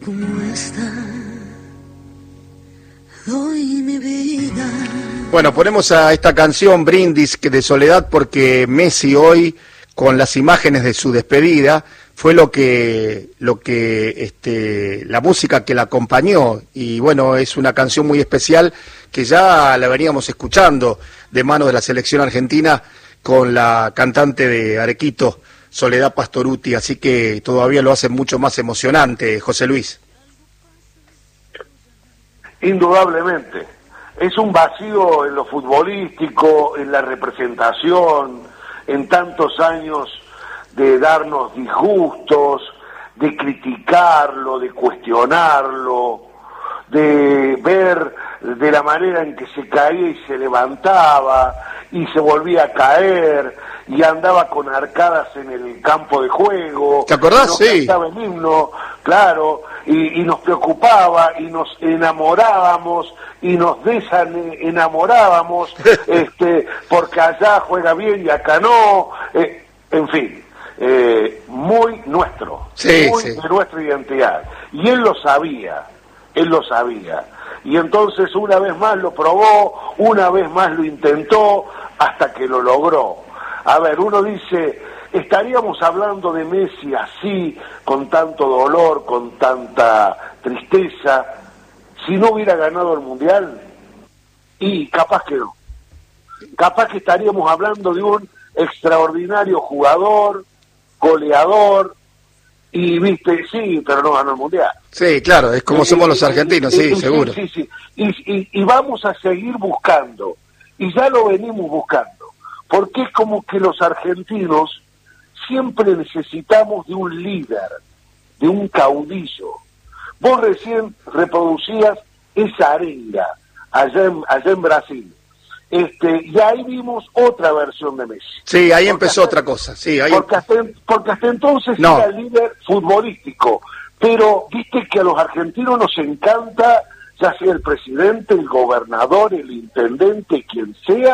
como esta, doy mi vida. Bueno, ponemos a esta canción Brindis de Soledad porque Messi hoy, con las imágenes de su despedida, fue la música que la acompañó, y bueno, es una canción muy especial que ya la veníamos escuchando de mano de la selección argentina con la cantante de Arequito, Soledad Pastorutti, así que todavía lo hace mucho más emocionante, José Luis. Indudablemente, es un vacío en lo futbolístico, en la representación, en tantos años de darnos disgustos, de criticarlo, de cuestionarlo, de ver de la manera en que se caía y se levantaba y se volvía a caer y andaba con arcadas en el campo de juego. ¿Te acordás? Sí. Cantaba el himno, claro, y nos preocupaba y nos enamorábamos y nos desenamorábamos porque allá juega bien y acá no, en fin. Muy nuestro, sí, muy sí. de nuestra identidad, y él lo sabía, y entonces una vez más lo probó, una vez más lo intentó, hasta que lo logró. A ver, uno dice, ¿estaríamos hablando de Messi así, con tanto dolor, con tanta tristeza, si no hubiera ganado el Mundial? Y capaz que no, capaz que estaríamos hablando de un extraordinario jugador, goleador, y viste, sí, pero no ganó el Mundial. Sí, claro, es como somos los argentinos, sí, seguro. Sí. Y vamos a seguir buscando, y ya lo venimos buscando, porque es como que los argentinos siempre necesitamos de un líder, de un caudillo. Vos recién reproducías esa arenga allá en Brasil. Y ahí vimos otra versión de Messi. Sí, ahí empezó otra cosa. Sí, ahí... porque hasta entonces no. Era el líder futbolístico, pero viste que a los argentinos nos encanta, ya sea el presidente, el gobernador, el intendente, quien sea,